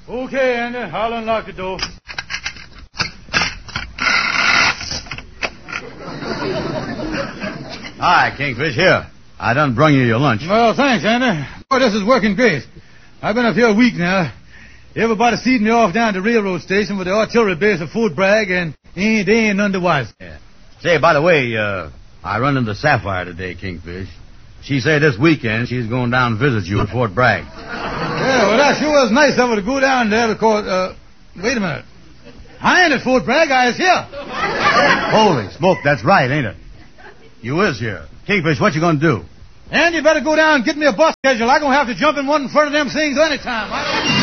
Okay, Andy. I'll unlock the door. Hi, Kingfish. Here. I done brung you your lunch. Well, thanks, Andy. Boy, this is working great. I've been up here a week now. Everybody seated me off down at the railroad station with the artillery base of Fort Bragg, and they ain't none the wiser. Yeah. Say, by the way, I run into Sapphire today, Kingfish. She said this weekend she's going down and visit you at Fort Bragg. Yeah, well, that sure was nice of her to go down there because, wait a minute. I ain't at Fort Bragg, I is here. Holy smoke, that's right, ain't it? You is here. Kingfish, what you gonna do? And you better go down and get me a bus schedule. I'm going to have to jump in one in front of them things anytime.